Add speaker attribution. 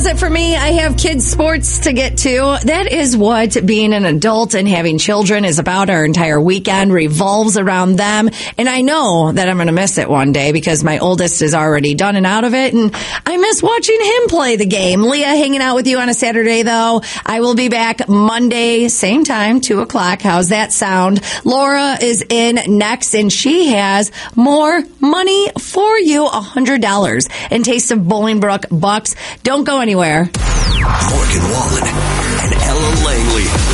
Speaker 1: it for me. I have kids' sports to get to. That is what being an adult and having children is about. Our entire weekend revolves around them. And I know that I'm going to miss it one day because my oldest is already done and out of it. And I miss watching him play the game. Leah hanging out with you on a Saturday, though. I will be back Monday, same time, 2 o'clock. How's that sound? Laura is in next, and she has more money for you, $100 in Taste of Bolingbrook bucks. Don't go anywhere.
Speaker 2: Morgan Wallen and Ella Langley.